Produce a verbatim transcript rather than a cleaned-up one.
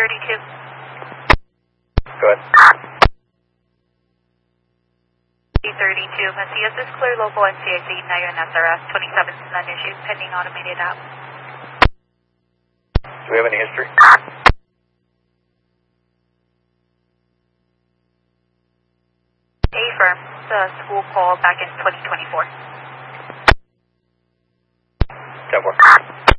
thirty-two. Go ahead. D thirty-two, Macias is clear local N C I C Nayon S R S, twenty-seven is non-issued, pending automated app. Do we have any history? A firm, the school call back in twenty twenty-four. ten four.